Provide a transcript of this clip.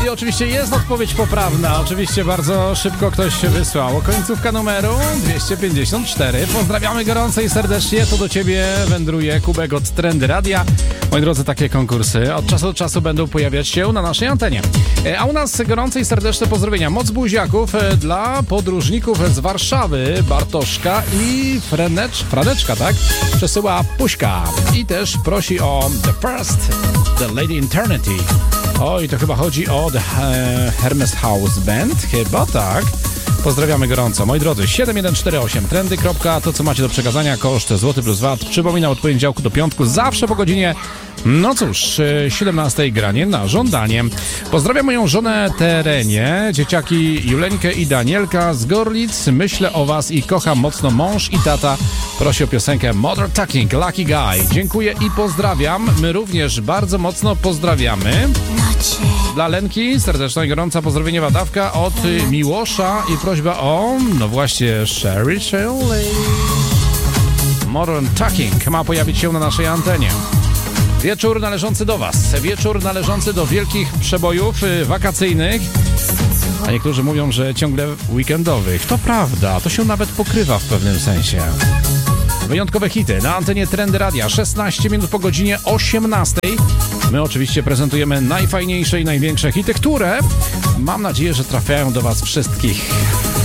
I oczywiście jest odpowiedź poprawna. Oczywiście bardzo szybko ktoś się wysłał. Końcówka numeru 254. Pozdrawiamy gorąco i serdecznie. To do Ciebie wędruje kubek od Trendy Radia. Moi drodzy, takie konkursy od czasu do czasu będą pojawiać się na naszej antenie. A u nas gorące i serdeczne pozdrowienia. Moc buziaków dla podróżników z Warszawy. Bartoszka i Franeczka, tak? Przesyła Puśka. I też prosi o The First, The Lady Eternity. Oj, to chyba chodzi o The Hermes House Band. Chyba tak. Pozdrawiamy gorąco. Moi drodzy, 7148 trendy. To, co macie do przekazania, koszt złoty plus VAT. Przypominam, od poniedziałku do piątku, zawsze po godzinie, no cóż, 17 granie na żądanie. Pozdrawiam moją żonę Terenie, dzieciaki Juleńkę i Danielka z Gorlic. Myślę o was i kocham mocno. Mąż i tata prosi o piosenkę Mother Talking, Lucky Guy. Dziękuję i pozdrawiam. My również bardzo mocno pozdrawiamy. Dla Lenki serdeczna i gorąca pozdrowieniowa dawka od Miłosza i prośba o, no właśnie, Sherry Shirley. Modern Talking ma pojawić się na naszej antenie. Wieczór należący do was, wieczór należący do wielkich przebojów wakacyjnych, a niektórzy mówią, że ciągle weekendowych. To prawda, to się nawet pokrywa w pewnym sensie. Wyjątkowe hity na antenie Trendy Radia, 16 minut po godzinie 18. My oczywiście prezentujemy najfajniejsze i największe hity, które mam nadzieję, że trafiają do was wszystkich.